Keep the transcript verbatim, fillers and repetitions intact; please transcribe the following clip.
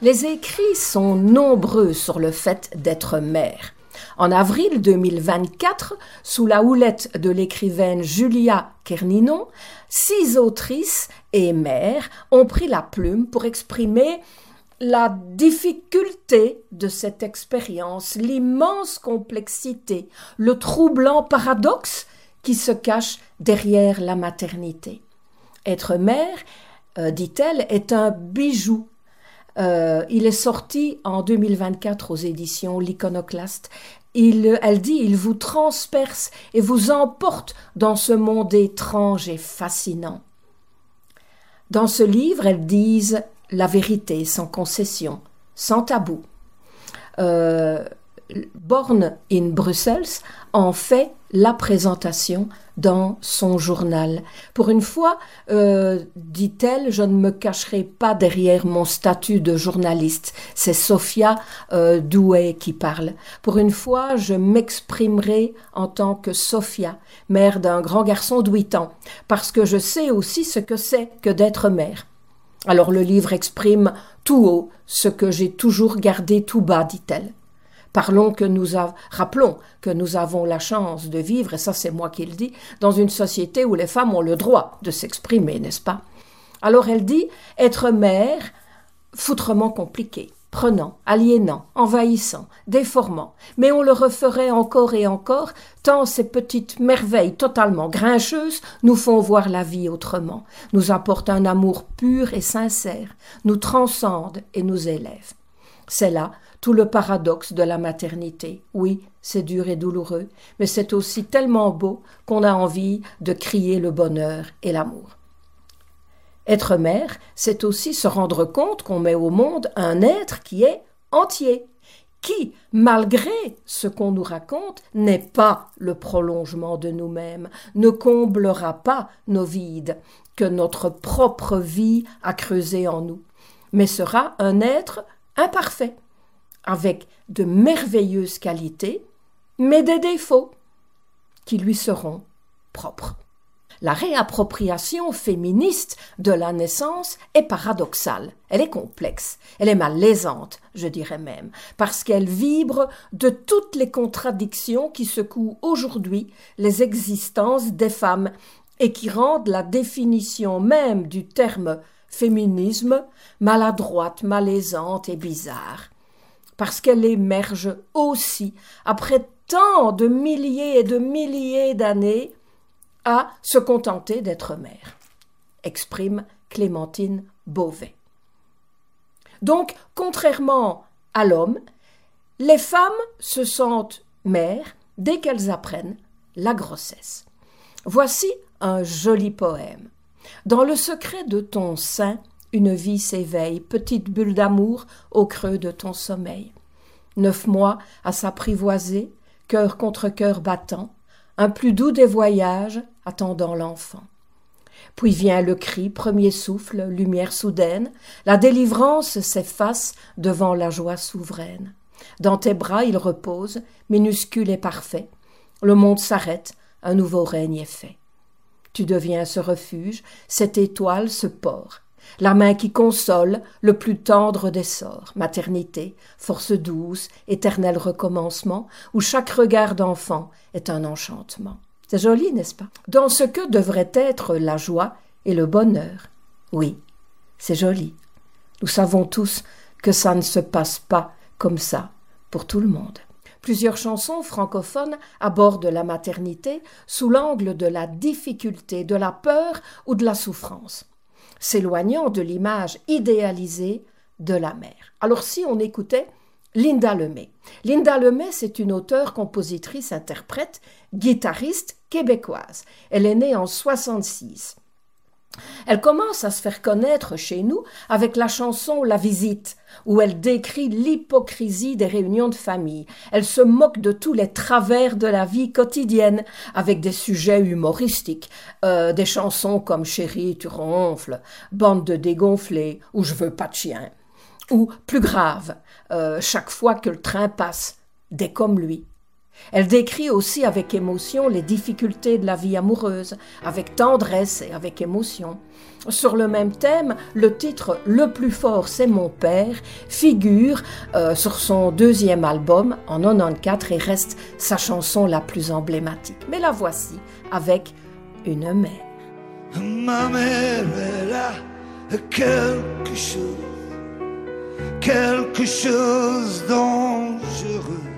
Les écrits sont nombreux sur le fait d'être mère. En avril deux mille vingt-quatre, sous la houlette de l'écrivaine Julia Kerninon, six autrices et mères ont pris la plume pour exprimer la difficulté de cette expérience, l'immense complexité, le troublant paradoxe qui se cache derrière la maternité. Être mère, euh, dit-elle, est un bijou. Euh, il est sorti en deux mille vingt-quatre aux éditions L'Iconoclaste. Il, elle dit, il vous transperce et vous emporte dans ce monde étrange et fascinant. Dans ce livre, elles disent la vérité sans concession, sans tabou. Euh, Born in Brussels en fait la présentation dans son journal. Pour une fois, euh, dit-elle, je ne me cacherai pas derrière mon statut de journaliste. C'est Sophia euh, Douay qui parle. Pour une fois, je m'exprimerai en tant que Sophia, mère d'un grand garçon de huit ans, parce que je sais aussi ce que c'est que d'être mère. Alors le livre exprime tout haut ce que j'ai toujours gardé tout bas, dit-elle. Parlons que nous av- Rappelons que nous avons la chance de vivre, et ça c'est moi qui le dis, dans une société où les femmes ont le droit de s'exprimer, n'est-ce pas? Alors elle dit, être mère, foutrement compliqué, prenant, aliénant, envahissant, déformant, mais on le referait encore et encore, tant ces petites merveilles totalement grincheuses nous font voir la vie autrement, nous apportent un amour pur et sincère, nous transcendent et nous élèvent. C'est là tout le paradoxe de la maternité. Oui, c'est dur et douloureux, mais c'est aussi tellement beau qu'on a envie de crier le bonheur et l'amour. Être mère, c'est aussi se rendre compte qu'on met au monde un être qui est entier, qui, malgré ce qu'on nous raconte, n'est pas le prolongement de nous-mêmes, ne comblera pas nos vides que notre propre vie a creusés en nous, mais sera un être imparfait, avec de merveilleuses qualités, mais des défauts qui lui seront propres. La réappropriation féministe de la naissance est paradoxale, elle est complexe, elle est malaisante, je dirais même, parce qu'elle vibre de toutes les contradictions qui secouent aujourd'hui les existences des femmes et qui rendent la définition même du terme féminisme maladroite, malaisante et bizarre. Parce qu'elle émerge aussi, après tant de milliers et de milliers d'années, à se contenter d'être mère, exprime Clémentine Beauvais. Donc, contrairement à l'homme, les femmes se sentent mères dès qu'elles apprennent la grossesse. Voici un joli poème. Dans le secret de ton sein, une vie s'éveille, petite bulle d'amour au creux de ton sommeil. Neuf mois à s'apprivoiser, cœur contre cœur battant, un plus doux des voyages attendant l'enfant. Puis vient le cri, premier souffle, lumière soudaine, la délivrance s'efface devant la joie souveraine. Dans tes bras il repose, minuscule et parfait, le monde s'arrête, un nouveau règne est fait. Tu deviens ce refuge, cette étoile, ce port, la main qui console, le plus tendre des sorts, maternité, force douce, éternel recommencement, où chaque regard d'enfant est un enchantement. C'est joli, n'est-ce pas? Dans ce que devrait être la joie et le bonheur. Oui, c'est joli. Nous savons tous que ça ne se passe pas comme ça pour tout le monde. Plusieurs chansons francophones abordent la maternité sous l'angle de la difficulté, de la peur ou de la souffrance, s'éloignant de l'image idéalisée de la mère. Alors si on écoutait Linda Lemay. Linda Lemay, c'est une auteure, compositrice, interprète, guitariste québécoise. Elle est née en soixante-six. Elle commence à se faire connaître chez nous avec la chanson La Visite, où elle décrit l'hypocrisie des réunions de famille. Elle se moque de tous les travers de la vie quotidienne, avec des sujets humoristiques, euh, des chansons comme Chérie, tu ronfles, Bande de dégonflés, ou Je veux pas de chien, ou plus grave, euh, Chaque fois que le train passe, des comme lui. Elle décrit aussi avec émotion les difficultés de la vie amoureuse, avec tendresse et avec émotion. Sur le même thème, le titre « Le plus fort, c'est mon père » figure euh, sur son deuxième album en mille neuf cent quatre-vingt-quatorze et reste sa chanson la plus emblématique. Mais la voici avec Une mère. Ma mère, elle a quelque chose, quelque chose dangereux.